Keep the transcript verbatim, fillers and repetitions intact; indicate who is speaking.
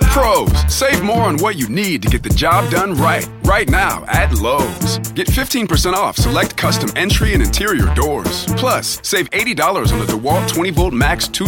Speaker 1: Pros, save more on what you need to get the job done right. Right now at Lowe's. Get fifteen percent off select custom entry and interior doors. Plus, save eighty dollars on the DeWalt twenty volt Max two